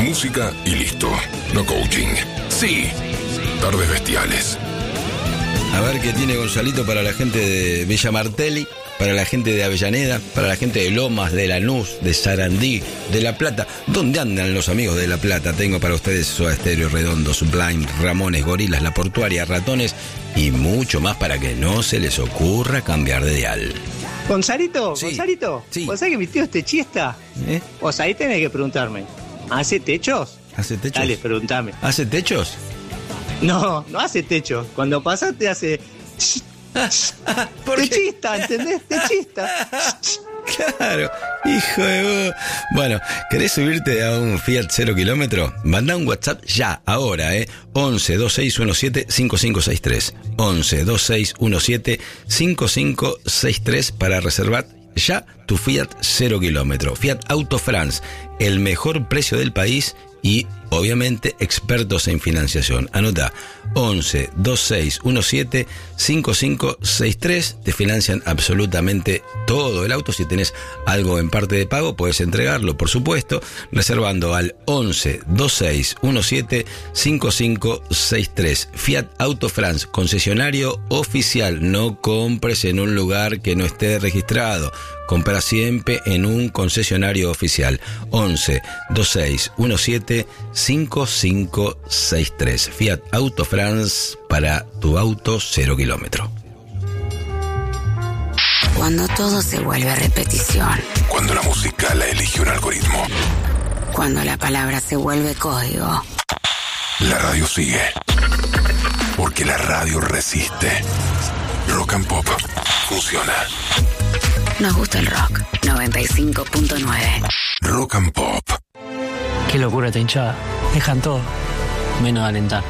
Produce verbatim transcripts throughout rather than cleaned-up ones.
música y listo. No coaching. Sí. Tardes bestiales. A ver qué tiene Gonzalito para la gente de Villa Martelli, para la gente de Avellaneda, para la gente de Lomas, de Lanús, de Sarandí, de La Plata. ¿Dónde andan los amigos de La Plata? Tengo para ustedes Soda Stereo, Redondo, Sublime, Ramones, Gorilas, La Portuaria, Ratones y mucho más para que no se les ocurra cambiar de dial. Gonzalito, Sí. Gonzalito, Sí. ¿vos sabés que mi tío es techista? ¿Eh? Vos ahí tenés que preguntarme, ¿hace techos? ¿Hace techos? Dale, preguntame. ¿Hace techos? No, no hace techo. Cuando pasa te hace... ¿Por qué? Techista, ¿entendés? Techista. Claro, hijo de vos. Bueno, ¿querés subirte a un Fiat cero kilómetro? Mandá un WhatsApp ya, ahora, ¿eh? once dos seis uno siete cinco cinco seis tres. once dos seis uno siete cinco cinco seis tres para reservar ya tu Fiat cero kilómetro. Fiat Auto France, el mejor precio del país y obviamente expertos en financiación. Anota once dos seis uno siete cinco cinco seis tres. Te financian absolutamente todo el auto. Si tenés algo en parte de pago, puedes entregarlo, por supuesto, reservando al once dos seis uno siete cinco cinco seis tres. Fiat Auto France, concesionario oficial. No compres en un lugar que no esté registrado. Compra siempre en un concesionario oficial. once dos seis uno siete cinco cinco seis tres. Fiat Auto France, para tu auto cero kilómetro. Cuando todo se vuelve repetición. Cuando la música la elige un algoritmo. Cuando la palabra se vuelve código. La radio sigue. Porque la radio resiste. Rock and Pop funciona. Nos gusta el rock. noventa y cinco punto nueve. Rock and Pop. Qué locura esta hinchada. Dejan todo, menos alentar.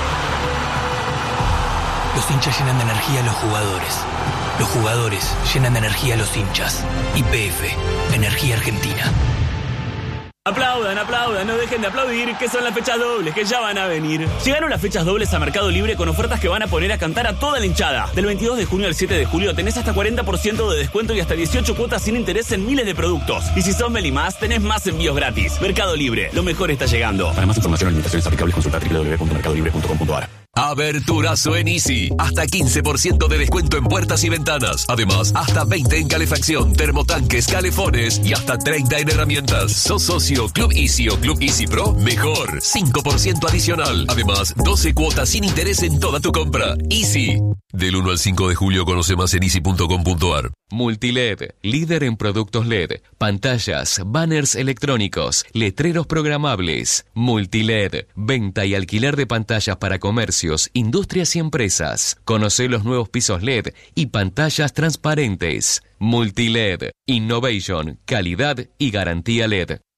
Los hinchas llenan de energía a los jugadores. Los jugadores llenan de energía a los hinchas. Y P F, Energía Argentina. Aplaudan, aplaudan, no dejen de aplaudir, que son las fechas dobles, que ya van a venir. Llegaron las fechas dobles a Mercado Libre con ofertas que van a poner a cantar a toda la hinchada. Del veintidós de junio al siete de julio tenés hasta cuarenta por ciento de descuento y hasta dieciocho cuotas sin interés en miles de productos. Y si sos Melimás, tenés más envíos gratis. Mercado Libre, lo mejor está llegando. Para más información o limitaciones aplicables, consulta doble u doble u doble u punto mercado libre punto com punto a r. Aberturazo en Easy. Hasta quince por ciento de descuento en puertas y ventanas. Además, hasta veinte en calefacción, termotanques, calefones y hasta treinta en herramientas. ¿Sos socio Club Easy o Club Easy Pro? Mejor. cinco por ciento adicional. Además, doce cuotas sin interés en toda tu compra. Easy. Del uno al cinco de julio conoce más en easy punto com punto a r. Multiled, líder en productos L E D, pantallas, banners electrónicos, letreros programables. Multiled, venta y alquiler de pantallas para comercios, industrias y empresas. Conoce los nuevos pisos L E D y pantallas transparentes. Multiled, innovation, calidad y garantía L E D.